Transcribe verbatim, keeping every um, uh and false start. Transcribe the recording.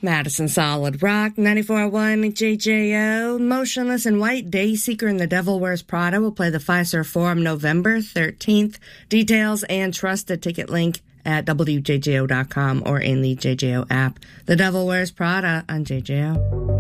Madison Solid Rock, ninety-four point one J J O. Motionless in White, Dayseeker and the Devil Wears Prada will play the Fiserv Forum November thirteenth. Details and trusted ticket link at W J J O dot com or in the J J O app. The Devil Wears Prada on J J O.